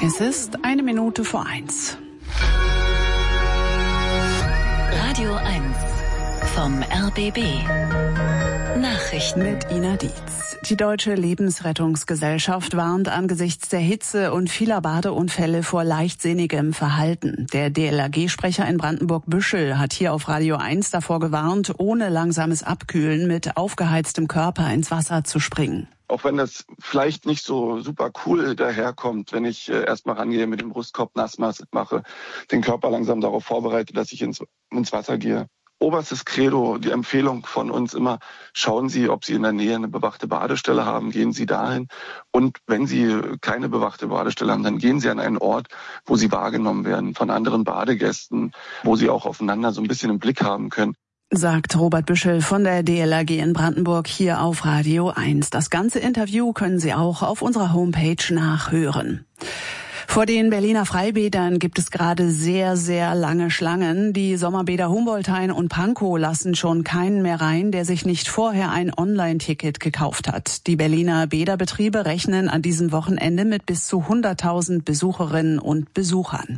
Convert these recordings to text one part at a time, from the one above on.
Es ist 1:01. Radio 1 vom RBB. Nachrichten Mit Ina Dietz. Die Deutsche Lebensrettungsgesellschaft warnt angesichts der Hitze und vieler Badeunfälle vor leichtsinnigem Verhalten. Der DLRG-Sprecher in Brandenburg-Büschel hat hier auf Radio 1 davor gewarnt, ohne langsames Abkühlen mit aufgeheiztem Körper ins Wasser zu springen. Auch wenn das vielleicht nicht so super cool daherkommt, wenn ich erstmal rangehe, mit dem Brustkorb nass mache, den Körper langsam darauf vorbereite, dass ich ins Wasser gehe. Oberstes Credo, die Empfehlung von uns immer, schauen Sie, ob Sie in der Nähe eine bewachte Badestelle haben, gehen Sie dahin. Und wenn Sie keine bewachte Badestelle haben, dann gehen Sie an einen Ort, wo Sie wahrgenommen werden von anderen Badegästen, wo Sie auch aufeinander so ein bisschen im Blick haben können. Sagt Robert Büschel von der DLRG in Brandenburg hier auf Radio 1. Das ganze Interview können Sie auch auf unserer Homepage nachhören. Vor den Berliner Freibädern gibt es gerade sehr, sehr lange Schlangen. Die Sommerbäder Humboldthain und Pankow lassen schon keinen mehr rein, der sich nicht vorher ein Online-Ticket gekauft hat. Die Berliner Bäderbetriebe rechnen an diesem Wochenende mit bis zu 100.000 Besucherinnen und Besuchern.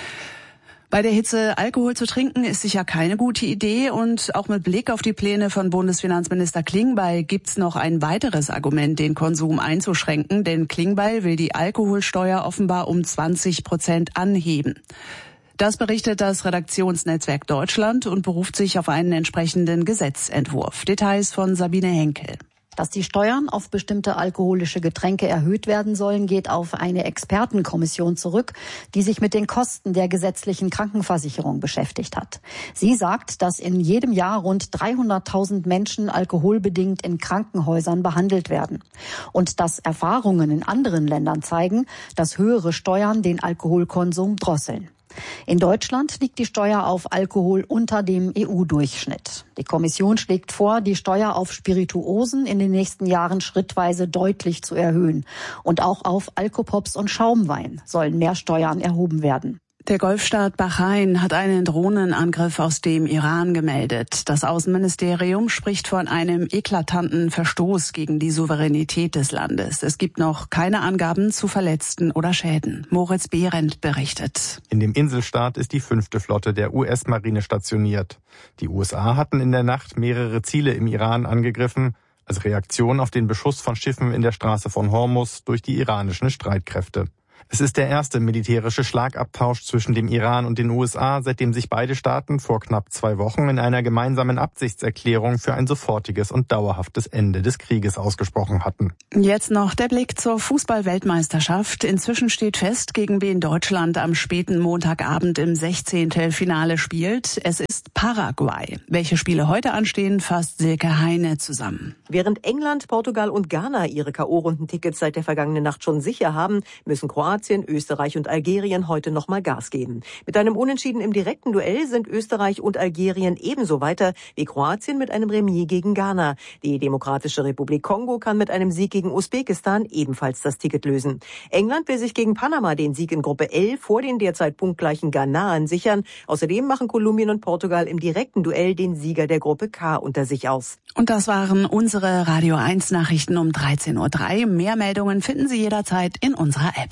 Bei der Hitze Alkohol zu trinken ist sicher keine gute Idee, und auch mit Blick auf die Pläne von Bundesfinanzminister Klingbeil gibt's noch ein weiteres Argument, den Konsum einzuschränken, denn Klingbeil will die Alkoholsteuer offenbar um 20% anheben. Das berichtet das Redaktionsnetzwerk Deutschland und beruft sich auf einen entsprechenden Gesetzentwurf. Details von Sabine Henkel. Dass die Steuern auf bestimmte alkoholische Getränke erhöht werden sollen, geht auf eine Expertenkommission zurück, die sich mit den Kosten der gesetzlichen Krankenversicherung beschäftigt hat. Sie sagt, dass in jedem Jahr rund 300.000 Menschen alkoholbedingt in Krankenhäusern behandelt werden. Und dass Erfahrungen in anderen Ländern zeigen, dass höhere Steuern den Alkoholkonsum drosseln. In Deutschland liegt die Steuer auf Alkohol unter dem EU-Durchschnitt. Die Kommission schlägt vor, die Steuer auf Spirituosen in den nächsten Jahren schrittweise deutlich zu erhöhen. Und auch auf Alkopops und Schaumwein sollen mehr Steuern erhoben werden. Der Golfstaat Bahrain hat einen Drohnenangriff aus dem Iran gemeldet. Das Außenministerium spricht von einem eklatanten Verstoß gegen die Souveränität des Landes. Es gibt noch keine Angaben zu Verletzten oder Schäden. Moritz Behrendt berichtet. In dem Inselstaat ist die 5. Flotte der US-Marine stationiert. Die USA hatten in der Nacht mehrere Ziele im Iran angegriffen, als Reaktion auf den Beschuss von Schiffen in der Straße von Hormuz durch die iranischen Streitkräfte. Es ist der erste militärische Schlagabtausch zwischen dem Iran und den USA, seitdem sich beide Staaten vor knapp 2 Wochen in einer gemeinsamen Absichtserklärung für ein sofortiges und dauerhaftes Ende des Krieges ausgesprochen hatten. Jetzt noch der Blick zur Fußball-Weltmeisterschaft. Inzwischen steht fest, gegen wen Deutschland am späten Montagabend im 16. Finale spielt. Es ist Paraguay. Welche Spiele heute anstehen, fasst Silke Heine zusammen. Während England, Portugal und Ghana ihre K.O.-Rundentickets seit der vergangenen Nacht schon sicher haben, müssen Kroatien, Österreich und Algerien heute nochmal Gas geben. Mit einem Unentschieden im direkten Duell sind Österreich und Algerien ebenso weiter wie Kroatien mit einem Remis gegen Ghana. Die Demokratische Republik Kongo kann mit einem Sieg gegen Usbekistan ebenfalls das Ticket lösen. England will sich gegen Panama den Sieg in Gruppe L vor den derzeit punktgleichen Ghanaren sichern. Außerdem machen Kolumbien und Portugal im direkten Duell den Sieger der Gruppe K unter sich aus. Und das waren unsere Radio 1 Nachrichten um 13:03 Uhr. Mehr Meldungen finden Sie jederzeit in unserer App.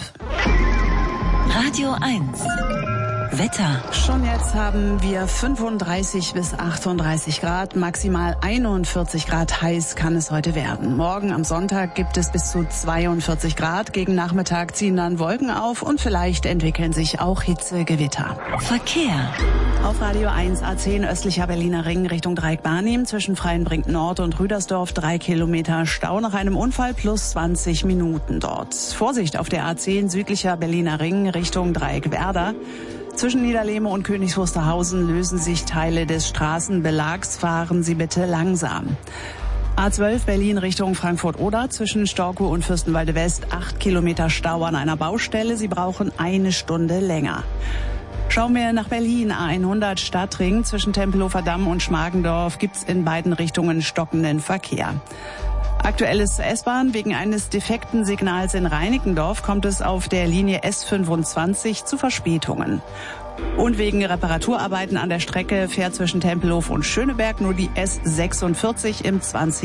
Radio 1 Wetter. Schon jetzt haben wir 35 bis 38 Grad, maximal 41 Grad heiß kann es heute werden. Morgen am Sonntag gibt es bis zu 42 Grad. Gegen Nachmittag ziehen dann Wolken auf und vielleicht entwickeln sich auch Hitzegewitter. Verkehr. Auf Radio 1 A10 östlicher Berliner Ring Richtung Dreieck-Barnim zwischen Freienbrink Nord und Rüdersdorf 3 Kilometer Stau nach einem Unfall plus 20 Minuten dort. Vorsicht auf der A10 südlicher Berliner Ring Richtung Dreieck-Werder. Zwischen Niederlehme und Königs Wusterhausen lösen sich Teile des Straßenbelags. Fahren Sie bitte langsam. A12 Berlin Richtung Frankfurt-Oder zwischen Storkow und Fürstenwalde West 8 Kilometer Stau an einer Baustelle. Sie brauchen 1 Stunde länger. Schauen wir nach Berlin. A100 Stadtring zwischen Tempelhofer Damm und Schmargendorf gibt's in beiden Richtungen stockenden Verkehr. Aktuelles S-Bahn. Wegen eines defekten Signals in Reinickendorf kommt es auf der Linie S25 zu Verspätungen. Und wegen Reparaturarbeiten an der Strecke fährt zwischen Tempelhof und Schöneberg nur die S46 im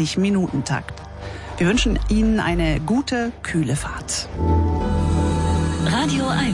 20-Minuten-Takt. Wir wünschen Ihnen eine gute, kühle Fahrt. Radio 1.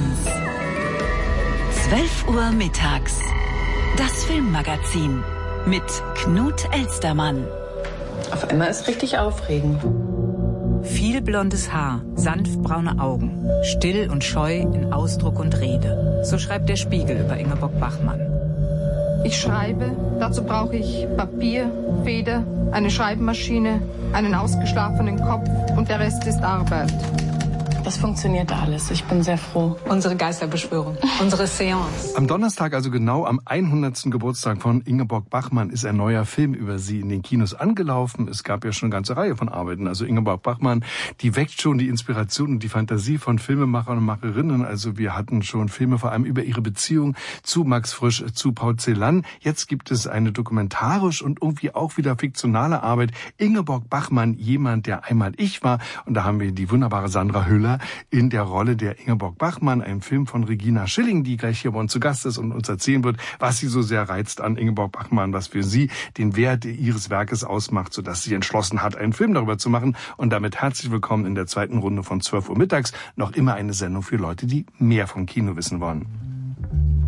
12 Uhr mittags. Das Filmmagazin mit Knut Elstermann. Auf einmal ist richtig aufregend. Viel blondes Haar, sanft braune Augen, still und scheu in Ausdruck und Rede. So schreibt der Spiegel über Ingeborg Bachmann. Ich schreibe, dazu brauche ich Papier, Feder, eine Schreibmaschine, einen ausgeschlafenen Kopf und der Rest ist Arbeit. Das funktioniert alles. Ich bin sehr froh. Unsere Geisterbeschwörung, unsere Seance. Am Donnerstag, also genau am 100. Geburtstag von Ingeborg Bachmann, ist ein neuer Film über sie in den Kinos angelaufen. Es gab ja schon eine ganze Reihe von Arbeiten. Also Ingeborg Bachmann, die weckt schon die Inspiration und die Fantasie von Filmemachern und Macherinnen. Also wir hatten schon Filme vor allem über ihre Beziehung zu Max Frisch, zu Paul Celan. Jetzt gibt es eine dokumentarisch und irgendwie auch wieder fiktionale Arbeit. Ingeborg Bachmann, jemand, der einmal ich war. Und da haben wir die wunderbare Sandra Hüller in der Rolle der Ingeborg Bachmann, ein Film von Regina Schilling, die gleich hier bei uns zu Gast ist und uns erzählen wird, was sie so sehr reizt an Ingeborg Bachmann, was für sie den Wert ihres Werkes ausmacht, sodass sie entschlossen hat, einen Film darüber zu machen. Und damit herzlich willkommen in der zweiten Runde von 12 Uhr mittags. Noch immer eine Sendung für Leute, die mehr vom Kino wissen wollen.